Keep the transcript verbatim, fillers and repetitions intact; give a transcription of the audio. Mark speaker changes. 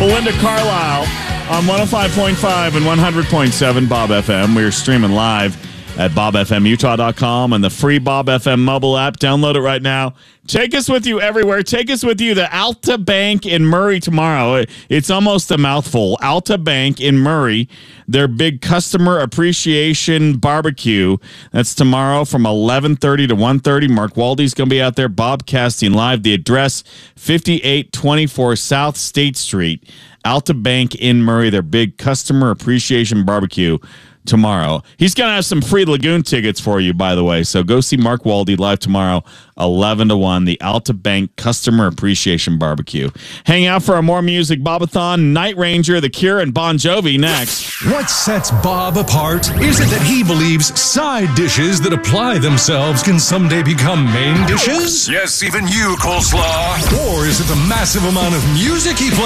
Speaker 1: Belinda Carlisle on one oh five point five and one hundred point seven Bob F M. We're streaming live at bob f m utah dot com and the free Bob F M mobile app. Download it right now. Take us with you everywhere. Take us with you to Alta Bank in Murray tomorrow. It's almost a mouthful. Alta Bank in Murray, their big customer appreciation barbecue. That's tomorrow from eleven thirty to one thirty. Mark Waldy's going to be out there broadcasting live. The address, fifty-eight twenty-four South State Street. Alta Bank in Murray, their big customer appreciation barbecue tomorrow. He's going to have some free Lagoon tickets for you, by the way. So go see Mark Waldy live tomorrow, eleven to one, the Alta Bank Customer Appreciation Barbecue. Hang out for our more music. Bobathon, Night Ranger, The Cure, and Bon Jovi next.
Speaker 2: What sets Bob apart is it that he believes side dishes that apply themselves can someday become main dishes?
Speaker 3: Yes, even you, Coleslaw.
Speaker 2: Or is it the massive amount of music he plays?